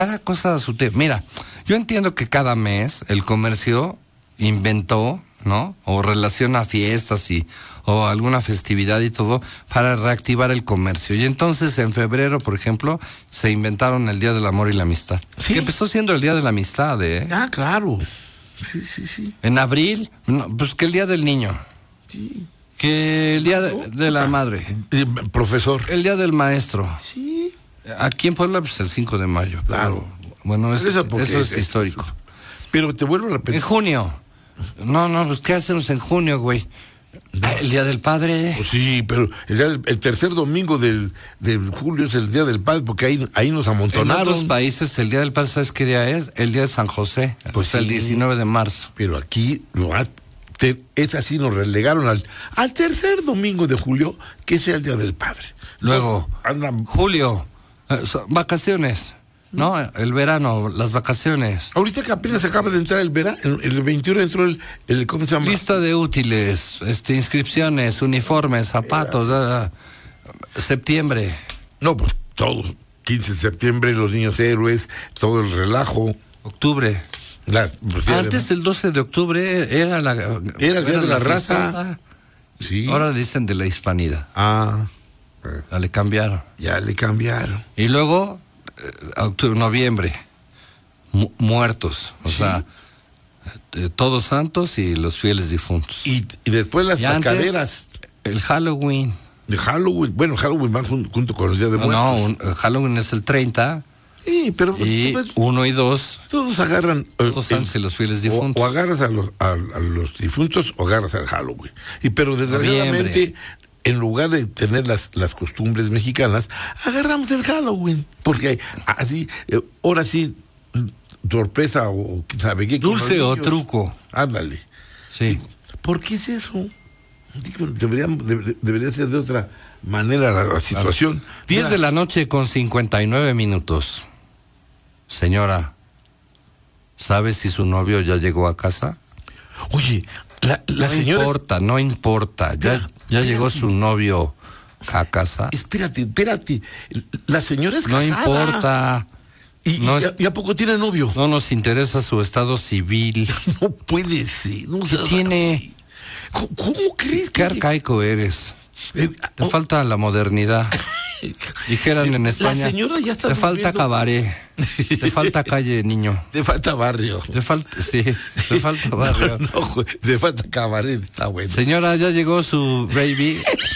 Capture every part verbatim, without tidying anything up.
cada cosa a su tiempo. Mira, yo entiendo que cada mes el comercio inventó, ¿no? O relaciona fiestas y o alguna festividad y todo para reactivar el comercio. Y entonces en febrero, por ejemplo, se inventaron el Día del Amor y la Amistad. Sí. Que empezó siendo el Día de la Amistad, ¿eh? Ah, claro. Sí, sí, sí. En abril, no, pues que el Día del Niño. Sí. Que el Día de, de la Madre. Eh, profesor. El Día del Maestro. Sí. Aquí en Puebla, pues el cinco de mayo. Claro. Pero, bueno, es, Eso eso, porque es, es- histórico. Pero te vuelvo a repetir. En junio. No, no, pues ¿qué hacemos en junio, güey? Ah, el Día del Padre. Pues sí, pero el, día del- el tercer domingo del, del julio es el Día del Padre, porque ahí, ahí nos En amontonaron. otros países el Día del Padre, ¿sabes qué día es? El Día de San José. Pues Pues el sí. diecinueve de marzo. Pero aquí lo ha- te- es así, nos relegaron al, al tercer domingo de julio, que sea el Día del Padre. Luego, Andan- julio, eh, so- vacaciones, ¿no? El verano, las vacaciones. ahorita que apenas acaba de entrar el verano, el, el veintiuno entró el, el, ¿cómo se llama? Lista de útiles, este, inscripciones, uniformes, zapatos, ah, septiembre. No, pues todo. quince de septiembre, los niños héroes, todo el relajo. Octubre. La, pues, sí, Antes además- el doce de octubre era la Era el Día de la Raza. fiesta. Sí. Ahora le dicen de la Hispanidad. Ah, eh, Ya le cambiaron. ya le cambiaron. Y luego eh, octubre, noviembre, mu- muertos, o Sí. sea, eh, todos santos y los fieles difuntos. Y, y después las Y antes, tacaderas el Halloween. de Halloween. Bueno, Halloween van jun- junto con el Día de No, Muertos. no, un- el Halloween es el treinta Sí, pero y pues, uno y dos, todos agarran. eh, los el- santos y los fieles o, difuntos. o agarras a los, a, a los difuntos o agarras al Halloween. Y pero desgraciadamente, Noviembre. en lugar de tener las, las costumbres mexicanas, agarramos el Halloween. Porque así, eh, ahora sí, sorpresa o, o quién sabe qué. con Dulce los o niños. truco. Ándale. Sí. ¿Por qué es eso? Digo, debería, debe- debería ser de otra manera la, la situación. diez de la noche con cincuenta y nueve minutos. Señora, ¿sabe si su novio ya llegó a casa? Oye, la, la no señora... importa, no importa. Ya, Espera, ya espérate. llegó su novio a casa. Espérate, espérate. La señora es No casada. importa. ¿Y, No y, es- a, y a poco tiene novio? No nos interesa su estado civil. No puede ser. No ¿Qué seas tiene? así. ¿Cómo, cómo crees Qué que...? arcaico eres. Eh, Te oh, falta la modernidad. Dijeran en La España. señora ya está Te falta durmiendo. cabaret. Te falta calle, niño. Te falta barrio. Te falta, sí, te falta barrio. No, no, güey, te falta cabaret. Está bueno. Señora, ya llegó su baby.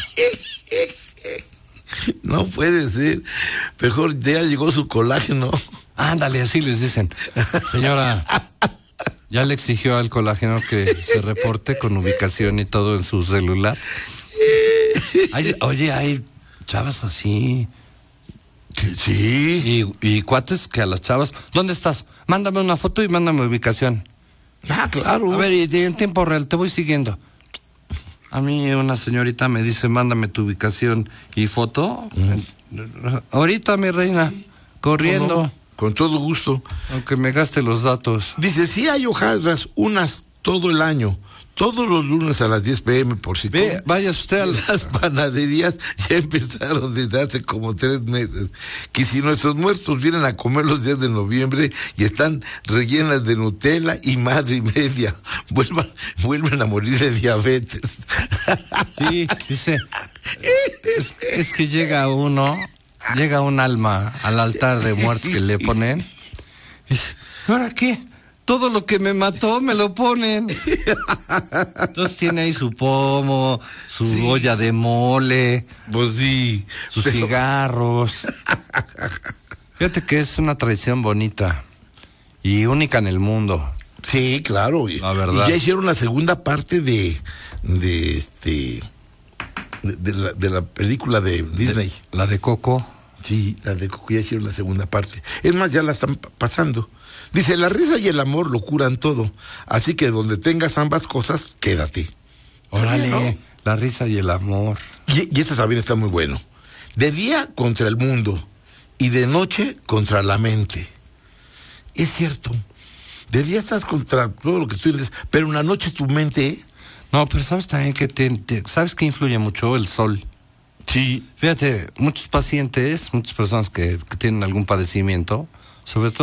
No puede ser. Mejor ya llegó su colágeno. Ándale, así les dicen. Señora, ya le exigió al colágeno que se reporte con ubicación y todo en su celular. Hay- oye, hay chavas así. Sí. Y, y cuates que a las chavas, ¿dónde estás? Mándame una foto y mándame ubicación. Ah, claro. A ver, y y en tiempo real, te voy siguiendo. A mí una señorita me dice, mándame tu ubicación y foto. Ahorita, mi reina, corriendo, No, no, con todo gusto. aunque me gaste los datos. Dice, sí hay hojaldras, unas todo el año, todos los lunes a las diez pm, por si Ve, come. vaya usted al... Las panaderías ya empezaron desde hace como tres meses. Que si nuestros muertos vienen a comer los días de noviembre y están rellenas de Nutella y madre y media, vuelvan, vuelven a morir de diabetes. Sí, dice, es, es que llega uno, llega un alma al altar de muerte que le ponen. Y dice, ¿ahora qué? Todo lo que me mató me lo ponen. Entonces tiene ahí su pomo, su Sí. olla de mole, Pues sí. sus pero- cigarros. Fíjate que es una tradición bonita y única en el mundo. Sí, claro. Y, La verdad. y ya hicieron la segunda parte de, de este, de, de la, de la película de Disney. La de Coco. Sí, la de Coco ya hicieron la segunda parte. Es más, ya la están pa- pasando. Dice, la risa y el amor lo curan todo. Así que donde tengas ambas cosas, quédate. Órale, Está bien, ¿no? la risa y el amor. Y, y este también está muy bueno. De día contra el mundo y de noche contra la mente. Es cierto. De día estás contra todo lo que tú dices, pero en la noche tu mente... No, pero sabes también que te, te- sabes que influye mucho el sol. Sí. Fíjate, muchos pacientes, muchas personas que, que tienen algún padecimiento, sobre todo